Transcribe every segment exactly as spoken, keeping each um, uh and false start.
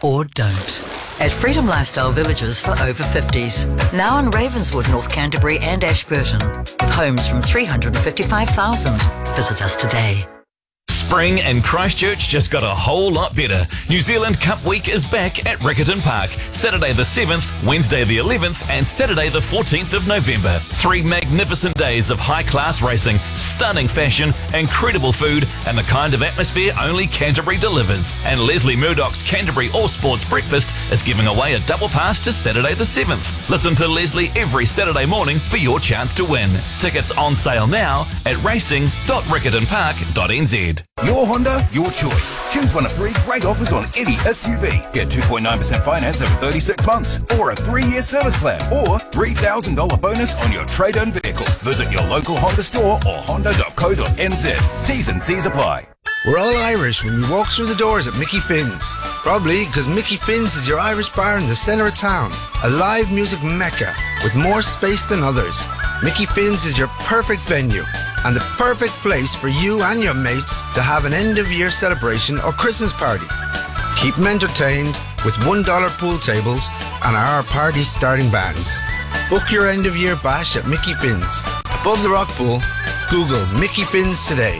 or don't. At Freedom Lifestyle Villages for over fifties. Now in Ravenswood, North Canterbury and Ashburton. With homes from three hundred fifty-five thousand. Visit us today. Spring and Christchurch just got a whole lot better. New Zealand Cup Week is back at Riccarton Park. Saturday the seventh, Wednesday the eleventh and Saturday the fourteenth of November. Three magnificent days of high-class racing, stunning fashion, incredible food and the kind of atmosphere only Canterbury delivers. And Leslie Murdoch's Canterbury All Sports Breakfast is giving away a double pass to Saturday the seventh. Listen to Leslie every Saturday morning for your chance to win. Tickets on sale now at racing dot riccarton park dot n z. Your Honda, your choice. Choose one of three great offers on any S U V. Get two point nine percent finance over thirty-six months, or a three-year service plan, or three thousand dollars bonus on your trade-in vehicle. Visit your local Honda store or honda dot co dot n z. T's and C's apply. We're all Irish when we walk through the doors at Mickey Finn's. Probably because Mickey Finn's is your Irish bar in the centre of town. A live music mecca with more space than others. Mickey Finn's is your perfect venue and the perfect place for you and your mates to have an end-of-year celebration or Christmas party. Keep them entertained with one dollar pool tables and our party starting bands. Book your end-of-year bash at Mickey Finn's. Above the rock pool, Google Mickey Finn's today.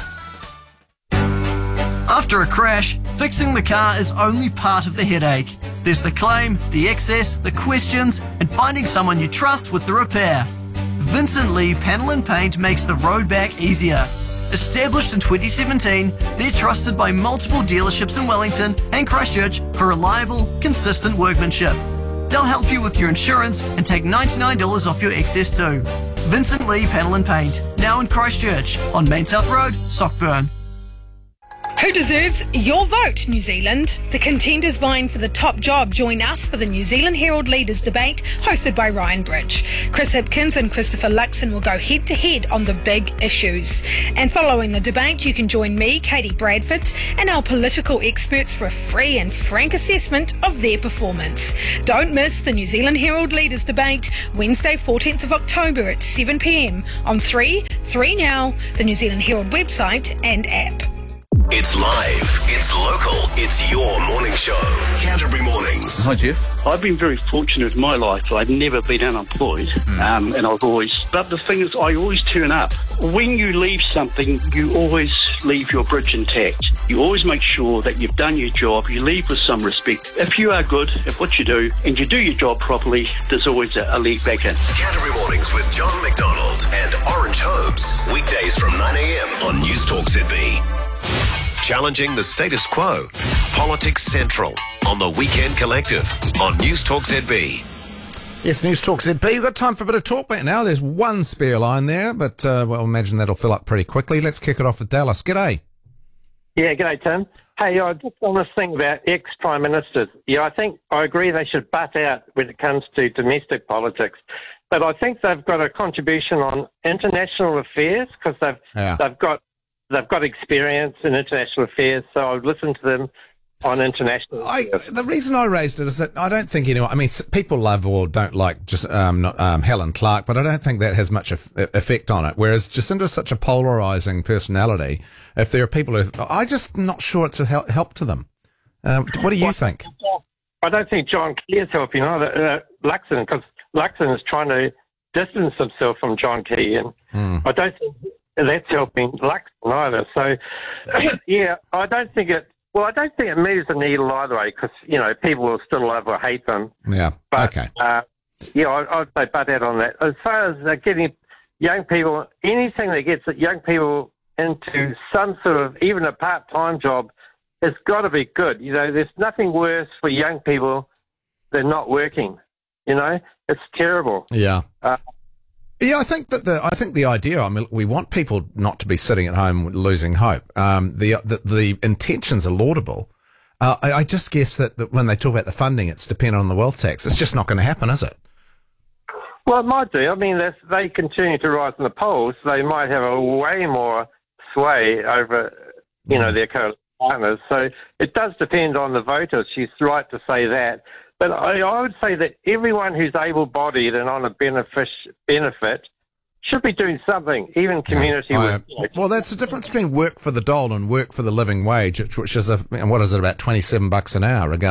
After a crash, fixing the car is only part of the headache. There's the claim, the excess, the questions, and finding someone you trust with the repair. Vincent Lee Panel and Paint makes the road back easier. Established in twenty seventeen, they're trusted by multiple dealerships in Wellington and Christchurch for reliable, consistent workmanship. They'll help you with your insurance and take ninety-nine dollars off your excess too. Vincent Lee Panel and Paint, now in Christchurch on Main South Road, Sockburn. Who deserves your vote, New Zealand? The contenders vying for the top job join us for the New Zealand Herald Leaders Debate, hosted by Ryan Bridge. Chris Hipkins and Christopher Luxon will go head-to-head on the big issues. And following the debate, you can join me, Katie Bradford, and our political experts for a free and frank assessment of their performance. Don't miss the New Zealand Herald Leaders Debate, Wednesday fourteenth of October at seven p m on three three Now, the New Zealand Herald website and app. It's live, it's local, it's your morning show. Canterbury Mornings. Hi, Jeff. I've been very fortunate in my life. I've never been unemployed, mm. um, and I've always... But the thing is, I always turn up. When you leave something, you always leave your bridge intact. You always make sure that you've done your job. You leave with some respect. If you are good at what you do, and you do your job properly, there's always a, a leg back in. Canterbury Mornings with John McDonald and Orange Holmes. Weekdays from nine a m on News Talk Z B. Challenging the status quo. Politics Central on the Weekend Collective on News Talk Z B. Yes, News Talk Z B. We've got time for a bit of talk right now. There's one spare line there, but uh, well, I imagine that'll fill up pretty quickly. Let's kick it off with Dallas. G'day. Yeah, g'day, Tim. Hey, I just on this thing about ex-prime ministers. Yeah, I think I agree they should butt out when it comes to domestic politics. But I think they've got a contribution on international affairs because they've yeah. they've got They've got experience in international affairs, so I've listened to them on international I, affairs. The reason I raised it is that I don't think anyone... I mean, people love or don't like just um, not, um, Helen Clark, but I don't think that has much eff- effect on it. Whereas Jacinda's such a polarising personality, if there are people who... I'm just not sure it's a help, help to them. Um, what do you well, think? I don't think John Key is helping either, uh, Luxon, because Luxon is trying to distance himself from John Key, and mm. I don't think... that's helping Luxon either. So, yeah, I don't think it... Well, I don't think it moves the needle either way because, you know, people will still love or hate them. Yeah, but, okay. Uh, yeah, I, I'd say butt out on that. As far as uh, getting young people, anything that gets young people into some sort of, even a part-time job, it's got to be good. You know, there's nothing worse for young people than not working. You know, it's terrible. Yeah. Uh, Yeah, I think that the I think the idea. I mean, we want people not to be sitting at home losing hope. Um, the, the the intentions are laudable. Uh, I, I just guess that, that when they talk about the funding, it's dependent on the wealth tax. It's just not going to happen, is it? Well, it might do. I mean, if they continue to rise in the polls, they might have a way more sway over, you know, their current partners. So it does depend on the voters. She's right to say that. But I, I would say that everyone who's able-bodied and on a benefit, benefit should be doing something, even community yeah, work. Well, that's the difference between work for the dole and work for the living wage, which is, a, what is it, about twenty-seven bucks an hour, regardless.